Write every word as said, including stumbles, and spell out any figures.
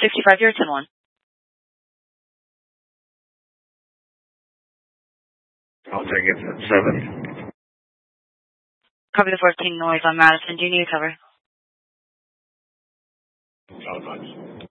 sixty-five, you're ten one. I'll take it at seven. Copy the fourteen noise on Madison. Do you need cover? Oh, nice.